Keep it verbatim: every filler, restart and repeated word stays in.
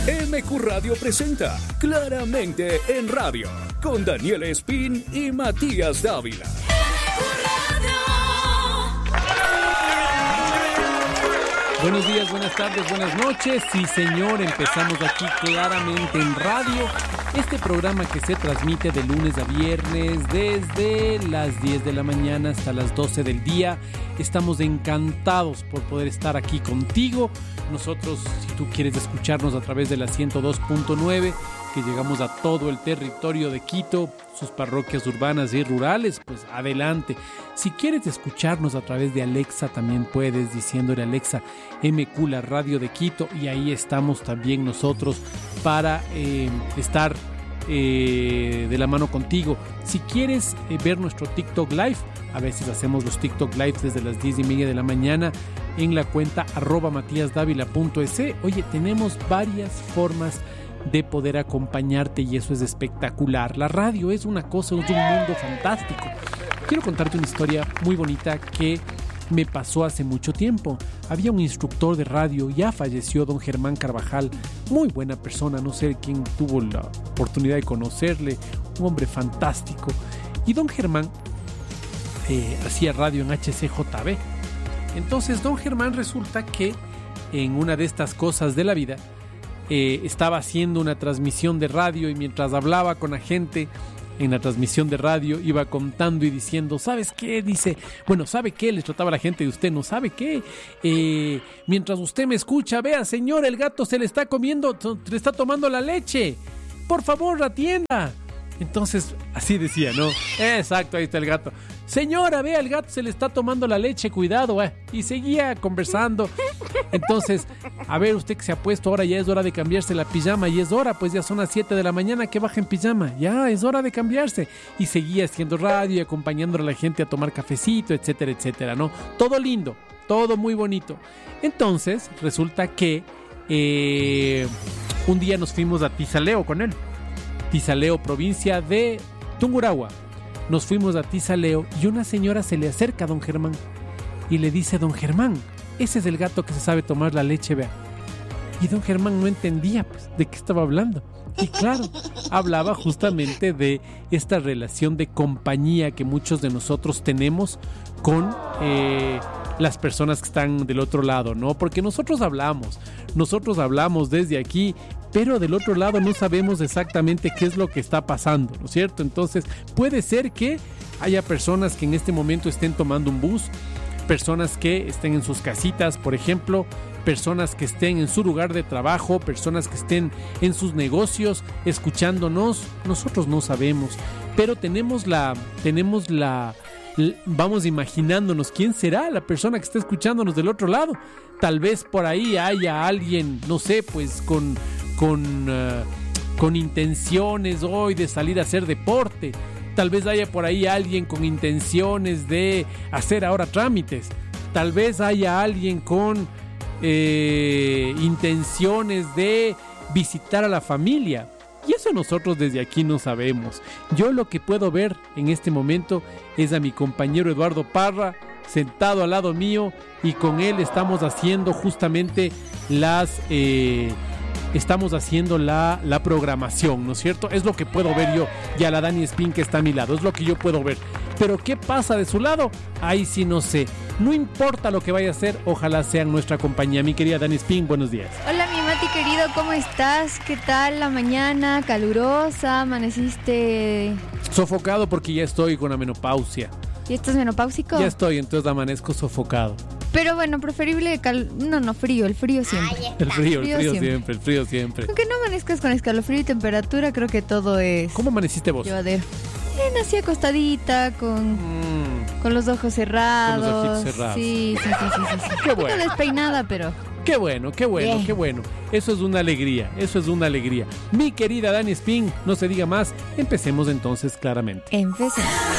M Q Radio presenta Claramente en Radio con Daniel Espín y Matías Dávila. Buenos días, buenas tardes, buenas noches. Sí, señor, empezamos aquí Claramente en Radio. Este programa que se transmite de lunes a viernes desde las diez de la mañana hasta las doce del día. Estamos encantados por poder estar aquí contigo. Nosotros, si tú quieres escucharnos a través de la ciento dos punto nueve, que llegamos a todo el territorio de Quito, sus parroquias urbanas y rurales, pues adelante. Si quieres escucharnos a través de Alexa, también puedes, diciéndole Alexa, M Q, la radio de Quito, y ahí estamos también nosotros para eh, estar eh, de la mano contigo. Si quieres eh, ver nuestro TikTok Live, a veces hacemos los TikTok Live desde las diez y media de la mañana en la cuenta arroba matíasdávila punto es. Oye, tenemos varias formas de poder acompañarte y eso es espectacular. La radio es una cosa, es un mundo fantástico. Quiero contarte una historia muy bonita que me pasó hace mucho tiempo. Había un instructor de radio, ya falleció, don Germán Carvajal, muy buena persona, no sé quién tuvo la oportunidad de conocerle, un hombre fantástico. Y don Germán eh, hacía radio en H C J B. Entonces don Germán resulta que en una de estas cosas de la vida Eh, estaba haciendo una transmisión de radio y mientras hablaba con la gente en la transmisión de radio iba contando y diciendo, ¿sabes qué? Dice, bueno, ¿sabe qué? Les trataba a la gente de usted, ¿no sabe qué? Eh, mientras usted me escucha, vea, señor, el gato se le está comiendo, le está tomando la leche. Por favor, atienda. Entonces, así decía, ¿no? Exacto, ahí está el gato. Señora, vea, el gato se le está tomando la leche, cuidado, eh. Y seguía conversando. Entonces, a ver, usted que se ha puesto, ahora ya es hora de cambiarse la pijama. Y es hora, pues ya son las siete de la mañana que baja en pijama. Ya, es hora de cambiarse. Y seguía haciendo radio y acompañando a la gente a tomar cafecito, etcétera, etcétera, ¿no? Todo lindo, todo muy bonito. Entonces, resulta que eh, un día nos fuimos a Tizaleo con él. Tizaleo, provincia de Tungurahua. Nos fuimos a Tizaleo y una señora se le acerca a don Germán y le dice, don Germán, ese es el gato que se sabe tomar la leche, vea. Y don Germán no entendía, pues, de qué estaba hablando. Y claro, hablaba justamente de esta relación de compañía que muchos de nosotros tenemos con eh, las personas que están del otro lado, ¿no? Porque nosotros hablamos, nosotros hablamos desde aquí, pero del otro lado no sabemos exactamente qué es lo que está pasando, ¿no es cierto? Entonces, puede ser que haya personas que en este momento estén tomando un bus, personas que estén en sus casitas, por ejemplo, personas que estén en su lugar de trabajo, personas que estén en sus negocios, escuchándonos. Nosotros no sabemos, pero tenemos la, tenemos la, vamos imaginándonos quién será la persona que está escuchándonos del otro lado. Tal vez por ahí haya alguien, no sé, pues con, con, uh, con intenciones hoy de salir a hacer deporte. Tal vez haya por ahí alguien con intenciones de hacer ahora trámites. Tal vez haya alguien con eh, intenciones de visitar a la familia. Y eso nosotros desde aquí no sabemos. Yo lo que puedo ver en este momento es a mi compañero Eduardo Parra sentado al lado mío y con él estamos haciendo justamente las... Eh, estamos haciendo la, la programación, ¿no es cierto? Es lo que puedo ver yo, y a la Dani Espín que está a mi lado, es lo que yo puedo ver. Pero ¿qué pasa de su lado? Ahí sí no sé. No importa lo que vaya a hacer, ojalá sea en nuestra compañía. Mi querida Dani Espín, buenos días. Hola mi Mati querido, ¿cómo estás? ¿Qué tal la mañana? Calurosa, amaneciste... Sofocado porque ya estoy con la menopausia. ¿Y estás menopáusico? Ya estoy, entonces amanezco sofocado. Pero bueno, preferible cal... No, no, frío, el frío siempre. El frío, el frío, el frío siempre. siempre, el frío siempre. Aunque no amanezcas con escalofrío y temperatura, creo que todo es... ¿Cómo amaneciste vos? Llevadero. Bien, así acostadita, con, mm. con los ojos cerrados. Con los ojitos cerrados. Sí, sí, sí, sí, sí, sí. Qué bueno. Un poco despeinada, pero... Qué bueno, qué bueno, Bien. qué bueno. Eso es una alegría, eso es una alegría. Mi querida Dani Espín, no se diga más, empecemos entonces claramente. Empecemos.